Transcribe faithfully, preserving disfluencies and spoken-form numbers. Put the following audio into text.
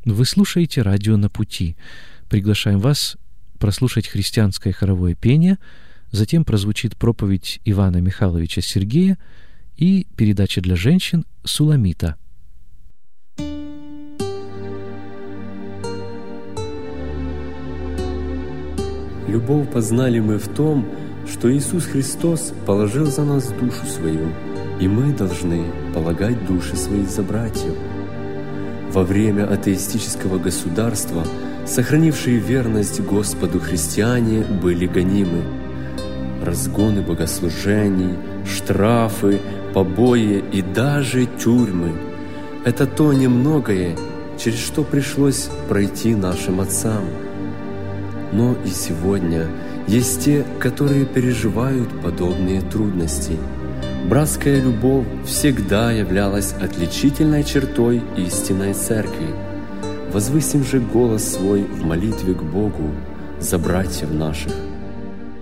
Вы слушаете радио «На пути». Приглашаем вас прослушать христианское хоровое пение, затем прозвучит проповедь Ивана Михайловича Сергея и передача для женщин «Суламита». Любовь познали мы в том, что Иисус Христос положил за нас душу свою, и мы должны полагать души свои за братьев. Во время атеистического государства, сохранившие верность Господу христиане были гонимы. Разгоны богослужений, штрафы, побои и даже тюрьмы — это то немногое, через что пришлось пройти нашим отцам. Но и сегодня есть те, которые переживают подобные трудности. Братская любовь всегда являлась отличительной чертой истинной Церкви. Возвысим же голос свой в молитве к Богу за братьев наших.